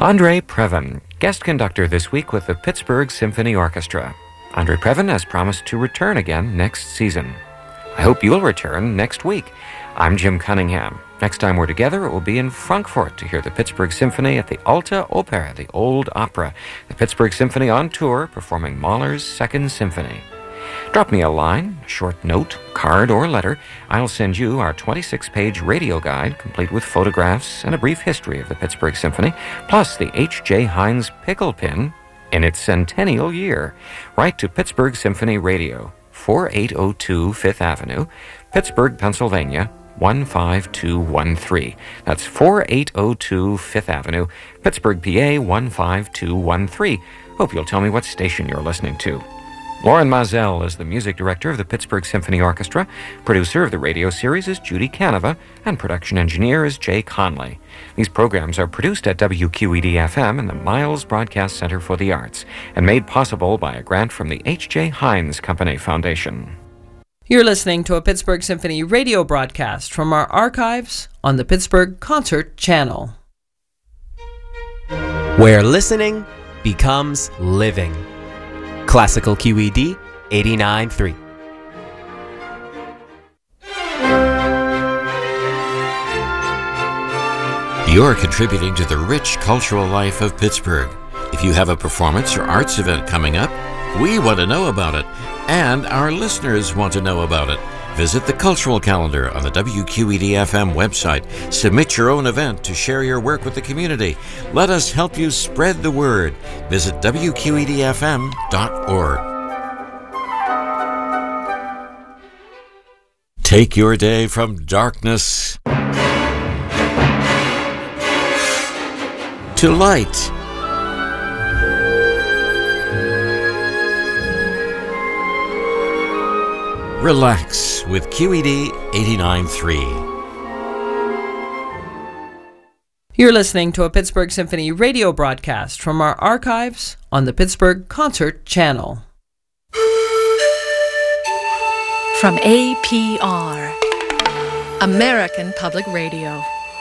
Andre Previn, guest conductor this week with the Pittsburgh Symphony Orchestra. Andre Previn has promised to return again next season. I hope you'll return next week. I'm Jim Cunningham. Next time we're together, it will be in Frankfurt to hear the Pittsburgh Symphony at the Alte Oper, the Old Opera. The Pittsburgh Symphony on tour, performing Mahler's Second Symphony. Drop me a line, a short note, card, or letter. I'll send you our 26-page radio guide, complete with photographs and a brief history of the Pittsburgh Symphony, plus the H.J. Heinz pickle pin in its centennial year. Write to Pittsburgh Symphony Radio, 4802 Fifth Avenue, Pittsburgh, Pennsylvania, 15213. That's 4802 Fifth Avenue, Pittsburgh, PA, 15213. Hope you'll tell me what station you're listening to. Lauren Mazel is the music director of the Pittsburgh Symphony Orchestra. Producer of the radio series is Judy Canova, and production engineer is Jay Conley. These programs are produced at WQED-FM and the Miles Broadcast Center for the Arts, and made possible by a grant from the H.J. Heinz Company Foundation. You're listening to a Pittsburgh Symphony radio broadcast from our archives on the Pittsburgh Concert Channel. Where listening becomes living. Classical QED 89.3. You're contributing to the rich cultural life of Pittsburgh. If you have a performance or arts event coming up, we want to know about it, and our listeners want to know about it. Visit the cultural calendar on the WQED-FM website. Submit your own event to share your work with the community. Let us help you spread the word. Visit WQED-FM.org. Take your day from darkness to light. Relax with QED 89.3. You're listening to a Pittsburgh Symphony radio broadcast from our archives on the Pittsburgh Concert Channel. From APR, American Public Radio.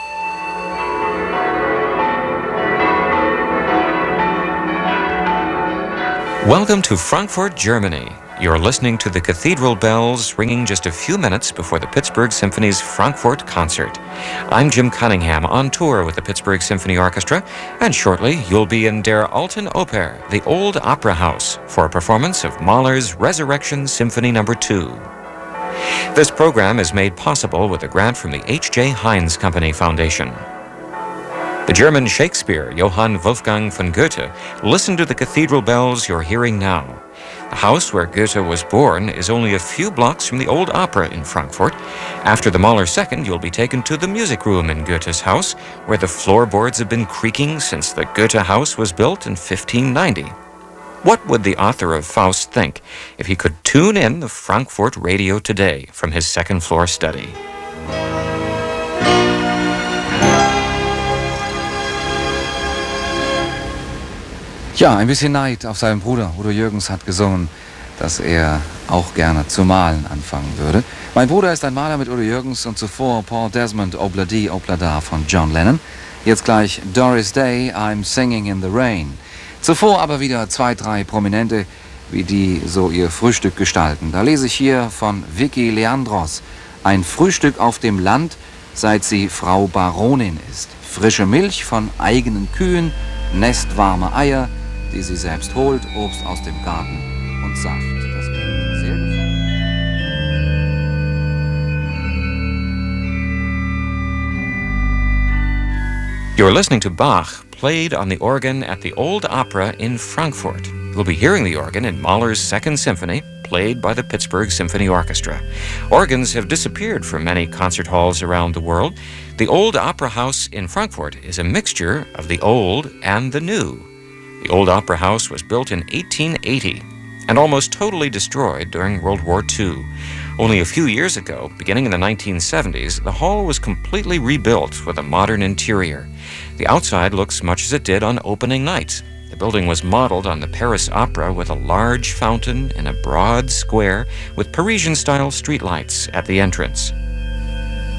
Welcome to Frankfurt, Germany. You're listening to the cathedral bells ringing just a few minutes before the Pittsburgh Symphony's Frankfurt concert. I'm Jim Cunningham, on tour with the Pittsburgh Symphony Orchestra, and shortly you'll be in Der Alten Oper, the Old Opera House, for a performance of Mahler's Resurrection Symphony No. 2. This program is made possible with a grant from the H.J. Heinz Company Foundation. The German Shakespeare, Johann Wolfgang von Goethe, listened to the cathedral bells you're hearing now. The house where Goethe was born is only a few blocks from the Old Opera in Frankfurt. After the Mahler Second, you'll be taken to the music room in Goethe's house, where the floorboards have been creaking since the Goethe house was built in 1590. What would the author of Faust think if he could tune in the Frankfurt radio today from his second-floor study? Ja, ein bisschen Neid auf seinen Bruder. Udo Jürgens hat gesungen, dass er auch gerne zu malen anfangen würde. Mein Bruder ist ein Maler mit Udo Jürgens und zuvor Paul Desmond Obladi Oblada von John Lennon. Jetzt gleich Doris Day, I'm Singing in the Rain. Zuvor aber wieder 2, 3 Prominente, wie die so ihr Frühstück gestalten. Da lese ich hier von Vicky Leandros. Ein Frühstück auf dem Land, seit sie Frau Baronin ist. Frische Milch von eigenen Kühen, nestwarme Eier, die sie selbst holt, Obst aus dem Garten und Saft. Das klingt sehr gefällig. You're listening to Bach, played on the organ at the Old Opera in Frankfurt. You'll be hearing the organ in Mahler's Second Symphony, played by the Pittsburgh Symphony Orchestra. Organs have disappeared from many concert halls around the world. The Old Opera House in Frankfurt is a mixture of the old and the new. The Old Opera House was built in 1880 and almost totally destroyed during World War II. Only a few years ago, beginning in the 1970s, the hall was completely rebuilt with a modern interior. The outside looks much as it did on opening night. The building was modeled on the Paris Opera with a large fountain in a broad square with Parisian-style streetlights at the entrance.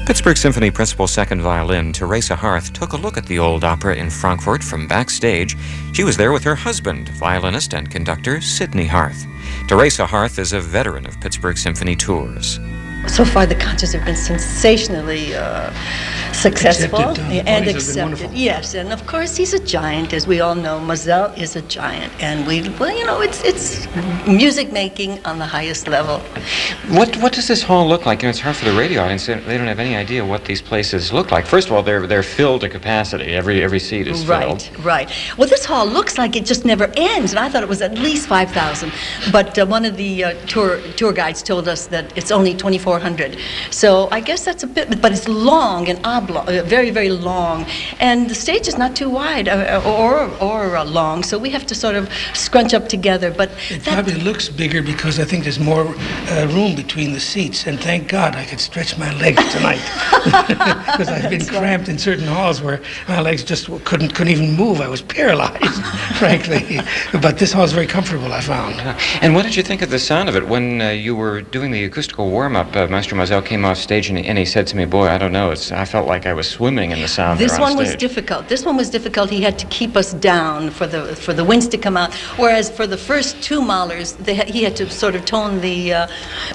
Pittsburgh Symphony Principal Second Violin Teresa Harth took a look at the old opera in Frankfurt from backstage. She was there with her husband, violinist and conductor Sidney Harth. Teresa Harth is a veteran of Pittsburgh Symphony tours. So far, the concerts have been sensationally successful and accepted. Yes, and of course, he's a giant, as we all know. Mazel is a giant, and it's music making on the highest level. What does this hall look like? It's hard for the radio audience; they don't have any idea what these places look like. First of all, they're filled to capacity. Every seat is filled. Right. Well, this hall looks like it just never ends, and I thought it was at least 5,000. But one of the tour guides told us that it's only 2,400. So I guess that's a bit, but it's long and oblong, very, very long. And the stage is not too wide or long, so we have to sort of scrunch up together. But it probably looks bigger because I think there's more room between the seats. And thank God I could stretch my legs tonight because I've been cramped in certain halls where my legs just couldn't even move. I was paralyzed, frankly. But this hall is very comfortable, I found. And what did you think of the sound of it when you were doing the acoustical warm-up? Maestro Mazel came off stage and he said to me, "Boy, I don't know. I felt like I was swimming in the sound." This one was difficult. This one was difficult. He had to keep us down for the winds to come out. Whereas for the first two Mahlers, he had to sort of tone the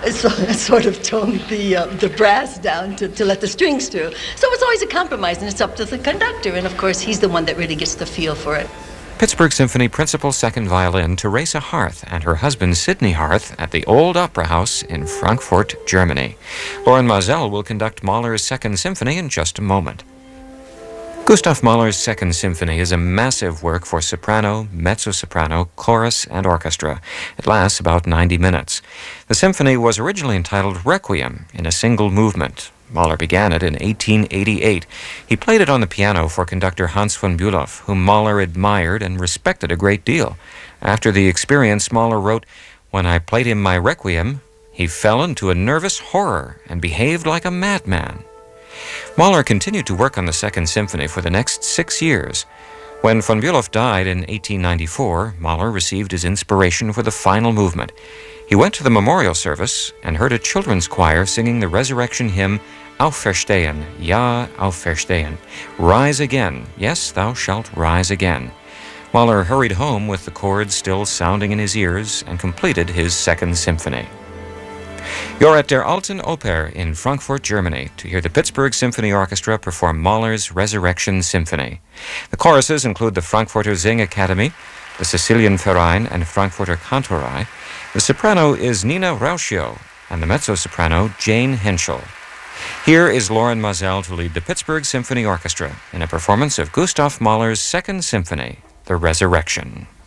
brass down to let the strings through. So it's always a compromise, and it's up to the conductor. And of course, he's the one that really gets the feel for it. Pittsburgh Symphony Principal Second Violin Teresa Harth and her husband Sidney Harth at the Old Opera House in Frankfurt, Germany. Loren Maazel will conduct Mahler's Second Symphony in just a moment. Gustav Mahler's Second Symphony is a massive work for soprano, mezzo-soprano, chorus, and orchestra. It lasts about 90 minutes. The symphony was originally entitled Requiem in a single movement. Mahler began it in 1888. He played it on the piano for conductor Hans von Bülow, whom Mahler admired and respected a great deal. After the experience, Mahler wrote, "When I played him my Requiem, he fell into a nervous horror and behaved like a madman." Mahler continued to work on the Second Symphony for the next 6 years. When von Bülow died in 1894, Mahler received his inspiration for the final movement. He went to the memorial service and heard a children's choir singing the resurrection hymn, Auferstehen, ja, auferstehen. Rise again, yes, thou shalt rise again. Mahler hurried home with the chords still sounding in his ears and completed his Second Symphony. You're at Der Alten Oper in Frankfurt, Germany, to hear the Pittsburgh Symphony Orchestra perform Mahler's Resurrection Symphony. The choruses include the Frankfurter Singakademie, the Sicilian Verein and Frankfurter Kantorei. The soprano is Nina Rauschio, and the mezzo-soprano Jane Henschel. Here is Loren Maazel to lead the Pittsburgh Symphony Orchestra in a performance of Gustav Mahler's Second Symphony, The Resurrection.